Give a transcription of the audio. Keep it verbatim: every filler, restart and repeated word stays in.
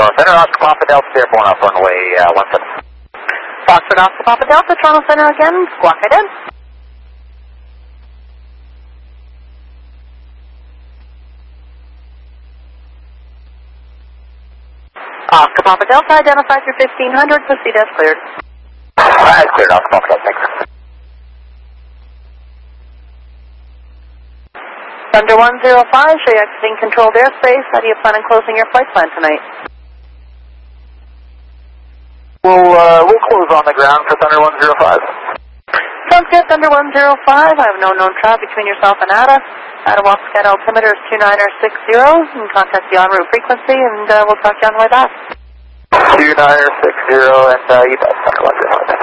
Toronto Center, Oscar Papa Delta, airborne off runway uh, one seven. Foxtrot Oscar Papa Delta, Toronto Center again, squawk right in. Oscar Papa Delta, identified through fifteen hundred, proceed as cleared. As cleared, Oscar Papa Delta, thanks. Thunder one zero five, show you exiting controlled airspace. How do you plan on closing your flight plan tonight? We'll, uh, we'll close on the ground for Thunder one zero five. Sounds good, Thunder one zero five. I have no known traffic between yourself and A D A. A D A Walk Scan altimeter is two niner six zero. You can contact the en route frequency, and uh, we'll talk to you on the way back. two niner six zero, and uh, you bet, Thunder one zero five.